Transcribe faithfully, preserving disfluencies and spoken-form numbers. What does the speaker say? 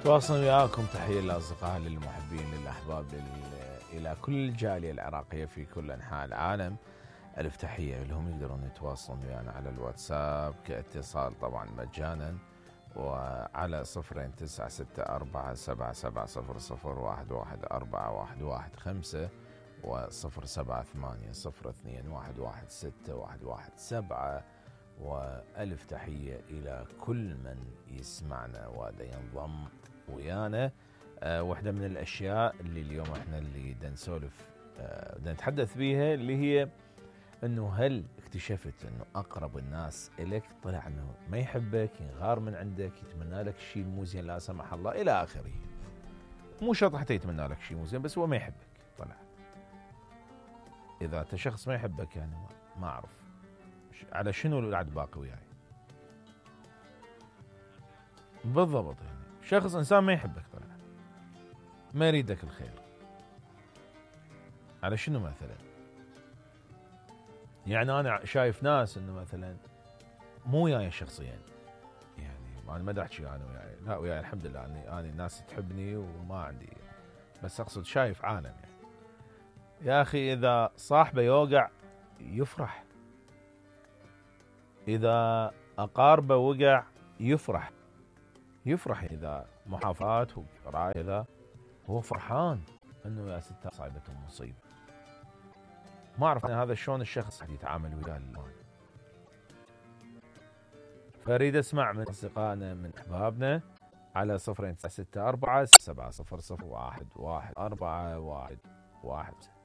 تواصل وياكم. تحية للأصدقاء للمحبين للأحباب إلى كل الجالية العراقية في كل أنحاء العالم. ألف تحية لهم. يقدرون يتواصلون ويانا على الواتساب كاتصال طبعا مجانا، وعلى صفرين تسعة ستة أربعة سبعة سبعة صفر صفر واحد واحد أربعة واحد واحد خمسة وصفر سبعة ثمانية صفر اثنين واحد واحد ستة واحد واحد سبعة. وألف تحية إلى كل من يسمعنا وهذا ينضم ويانا. أه واحدة من الأشياء اللي اليوم احنا اللي بدنا نسولف أه بدنا نتحدث بيها، اللي هي انه هل اكتشفت انه اقرب الناس الك طلع انه ما يحبك، ينغار من عندك، يتمنى لك شيء مو زين لا سمح الله الى اخره. مو شرط حتى يتمنى لك شيء مو زين، بس هو ما يحبك. طلع اذا انت شخص ما يحبك يعني ما اعرف على شنو اللي قاعد باقي وياي بالضبط. يعني شخص انسان ما يحبك، طلع ما يريدك الخير، على شنو مثلا؟ يعني انا شايف ناس انه مثلا مو وياي شخصيا، يعني انا ما احكي انا وياي، لا وياي الحمد لله اني انا الناس تحبني وما عندي، بس اقصد شايف عالم يعني يا اخي اذا صاحبه يوقع يفرح، اذا اقاربه وقع يفرح يفرح اذا محافظات وراي كذا هو فرحان انه يا ستة صايبته مصيبه. ما اعرف أنا هذا شلون الشخص يتعامل وياه الآن. فاريد اسمع من اصدقائنا من احبابنا على صفرين تسعة ستة أربعة سبعة صفر صفر واحد واحد أربعة واحد واحد.